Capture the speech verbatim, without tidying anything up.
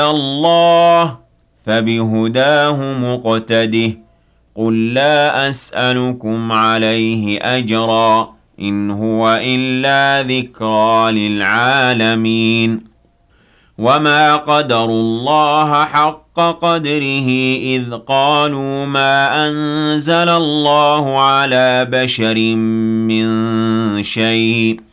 الله فبهداه مقتده قل لا أسألكم عليه أجرا إن هو إلا ذكرى للعالمين وما قدروا الله حق قدره إذ قالوا ما أنزل الله على بشر من شيء